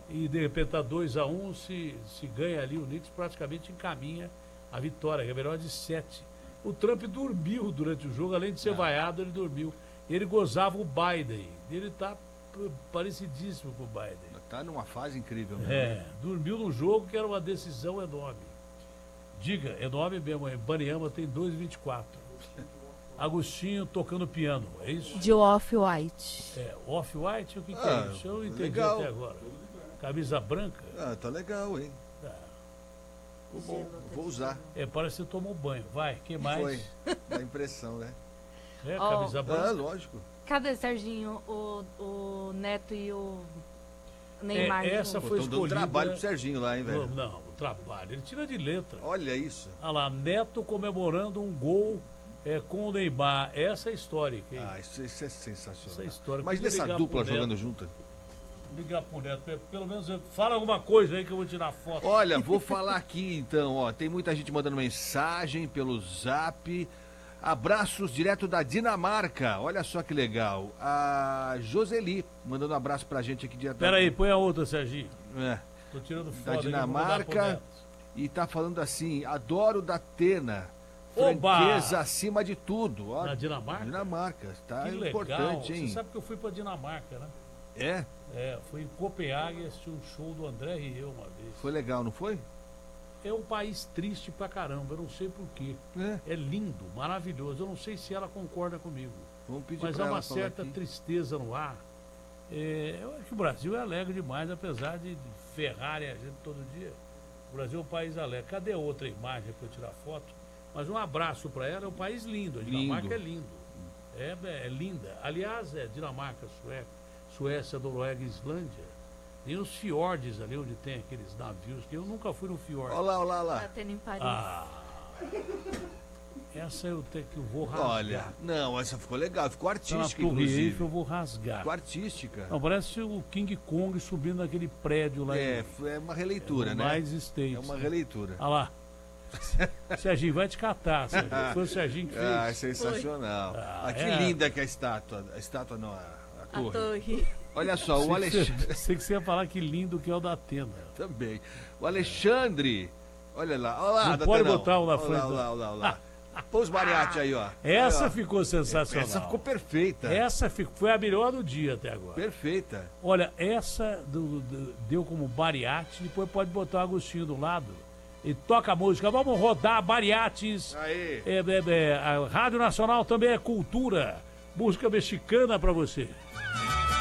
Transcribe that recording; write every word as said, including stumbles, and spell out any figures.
e de repente tá dois a um, se, se ganha ali, o Knicks praticamente encaminha a vitória, que é melhor de sete. O Trump dormiu durante o jogo, além de ser ah. vaiado, ele dormiu. Ele gozava o Biden. Ele tá parecidíssimo com o Biden. Tá numa fase incrível mesmo. É, dormiu no jogo que era uma decisão enorme. Diga, enorme mesmo, Baniama tem dois e vinte e quatro. Agostinho tocando piano, é isso? De Off-White. É, Off-White, o que, que ah, é isso? Eu não entendi legal. até agora. Camisa branca? Ah, tá legal, hein? Tá. Bom, vou usar. É, parece que você tomou banho. Vai, que mais? Foi, dá impressão, né? É, camisa oh. branca. Ah, lógico. Cadê, Serginho, o, o Neto e o Neymar? É, essa foi escolhida... Dando trabalho pro Serginho lá, hein, velho? Não, não, o trabalho. Ele tira de letra. Olha isso. Olha lá, Neto comemorando um gol é, com o Neymar. Essa é a história. Que... Ah, isso, isso é sensacional. Essa é a história. Mas nessa dupla jogando junto... Ligar pro Neto, pelo menos fala alguma coisa aí que eu vou tirar foto. Olha, vou falar aqui então, ó. Tem muita gente mandando mensagem pelo Zap. Abraços direto da Dinamarca. Olha só que legal. A Joseli mandando um abraço pra gente aqui direto. Pera aí, põe a outra, Serginho. É. Tô tirando foto. Da Dinamarca. E tá falando assim: adoro da Atena. Franqueza acima de tudo. Ó, na Dinamarca? Dinamarca. Tá que importante, legal. hein? Você sabe que eu fui pra Dinamarca, né? É? É, fui em Copenhague assistir um show do André Rieu uma vez. Foi legal, não foi? É um país triste pra caramba, eu não sei porquê. É. é lindo, maravilhoso. Eu não sei se ela concorda comigo. Vamos pedir mas pra há ela uma certa aqui. tristeza no ar. É, eu acho que o Brasil é alegre demais, apesar de ferrarem a gente todo dia. O Brasil é um país alegre. Cadê a outra imagem para eu tirar foto? Mas um abraço para ela, é um país lindo. A Dinamarca lindo. é lindo. É, é linda. Aliás, é Dinamarca, Suécia, Suécia, Noruega e Islândia. Tem os fiordes ali onde tem aqueles navios, que eu nunca fui no fiord. Olha lá, olha lá, olha lá. Tá tendo em Paris. Ah, essa eu tenho que eu vou rasgar. Olha, não, essa ficou legal, ficou artística, na inclusive. Eiffel, eu vou rasgar. Ficou artística. Não, parece o King Kong subindo naquele prédio lá. É, em, é uma releitura, é, né? Mais States. É uma releitura. Olha lá. Serginho, vai te catar, Serginho. Foi o Serginho que fez. Ah, é sensacional. Ah, ah, que é. linda que é a estátua. A estátua não, a, a torre. A torre. Olha só, o Alexandre... Sei que você ia falar que lindo que é o da Atena. Também. O Alexandre... Olha lá, olha lá. Não pode botar um na frente. Olha lá, olha lá, olha lá. Põe os mariachi aí, ó. Essa aí, ó. ficou sensacional. Essa ficou perfeita. Essa ficou, foi a melhor do dia até agora. Perfeita. Olha, essa do, do, deu como bariate, depois pode botar o Agostinho do lado. E toca a música. Vamos rodar bariates. Aí. É, é, é, a Rádio Nacional também é cultura. Música mexicana pra você.